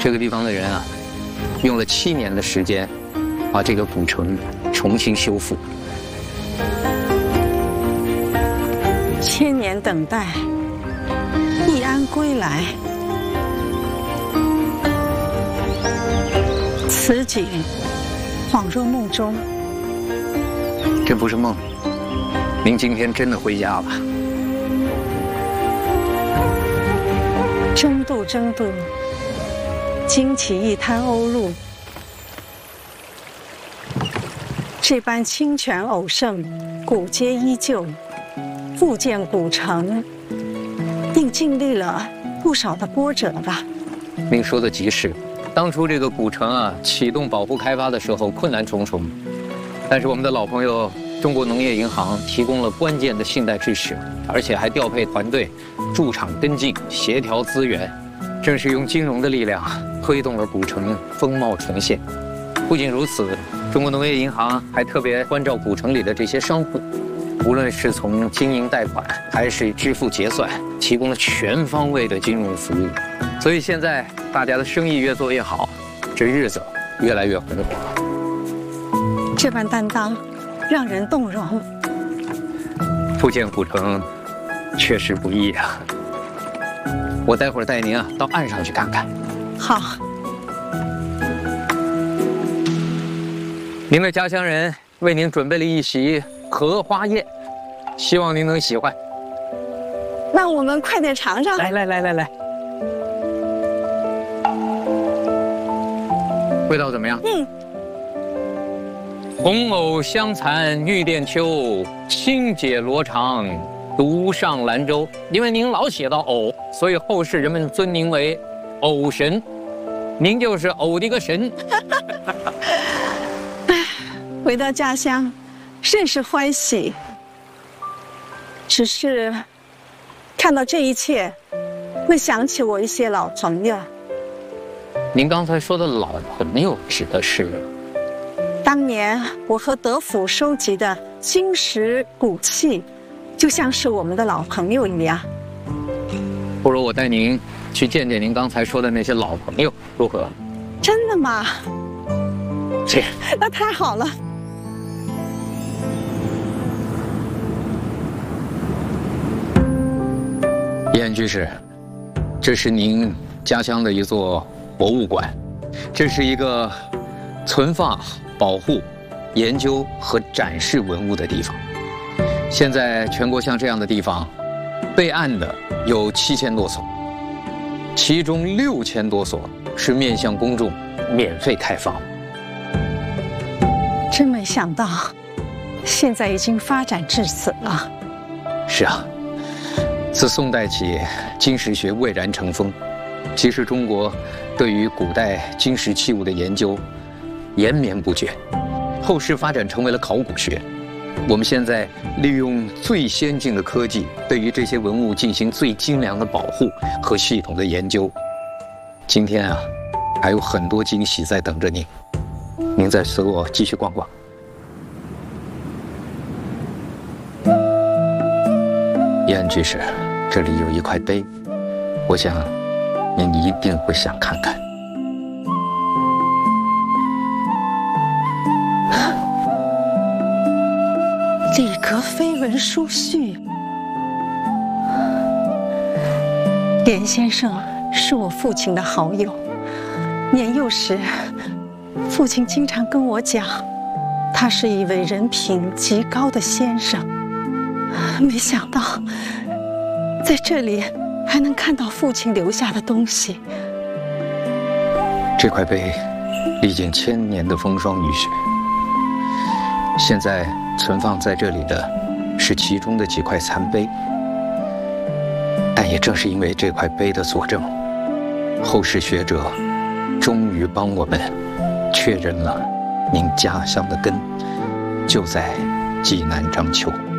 这个地方的人啊，用了7年的时间，把这个古城重新修复。 千年等待，易安归来。此景恍若梦中。 这不是梦，您今天真的回家了。 争渡，争渡，惊起一滩鸥鹭。这般清泉偶盛，古街依旧，复建古城，定经历了不少的波折吧？ 您说的极是。当初这个古城啊启动保护开发的时候，困难重重，但是我们的老朋友中国农业银行提供了关键的信贷支持，而且还调配团队驻场跟进，协调资源，正是用金融的力量推动了古城风貌重现。不仅如此，中国农业银行还特别关照古城里的这些商户，无论是从经营贷款还是支付结算，提供了全方位的金融服务。所以现在大家的生意越做越好，这日子越来越红火。 这般担当让人动容。 复建古城确实不易啊，我待会儿带您啊到岸上去看看。 好。 您的家乡人为您准备了一席荷花宴，希望您能喜欢。 那我们快点尝尝。 来，味道怎么样？红藕香残玉簟秋，轻解罗裳独上兰舟。因为您老写到藕，所以后世人们尊您为藕神，您就是藕的一个神。 回到家乡，甚是欢喜。只是看到这一切，会想起我一些老朋友。 您刚才说的老朋友指的是？ 当年我和德府收集的金石古器，就像是我们的老朋友一样。 不如我带您去见见您刚才说的那些老朋友，如何？ 真的吗？ 是。 那太好了。 燕居士，这是您家乡的一座博物馆，这是一个存放、保护、研究和展示文物的地方。现在全国像这样的地方，备案的有7000多所，其中6000多所是面向公众免费开放。 真没想到，现在已经发展至此了。 是啊，自宋代起，金石学蔚然成风。其实中国对于古代金石器物的研究延绵不绝，后世发展成为了考古学。我们现在利用最先进的科技，对于这些文物进行最精良的保护和系统的研究。今天啊，还有很多惊喜在等着您，您再随我继续逛逛。燕居士，这里有一块碑，我想您一定会想看看。 里格碑文书序。连先生是我父亲的好友，年幼时，父亲经常跟我讲，他是一位人品极高的先生。没想到，在这里还能看到父亲留下的东西。 这块碑历经1000年的风霜雨雪，现在存放在这里的是其中的几块残碑。但也正是因为这块碑的佐证，后世学者终于帮我们确认了您家乡的根就在济南章丘。